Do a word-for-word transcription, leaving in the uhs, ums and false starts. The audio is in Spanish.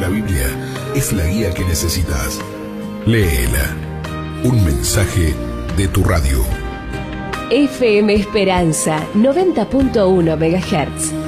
La Biblia es la guía que necesitas. Léela. Un mensaje de tu radio. F M Esperanza, noventa punto uno megahertz.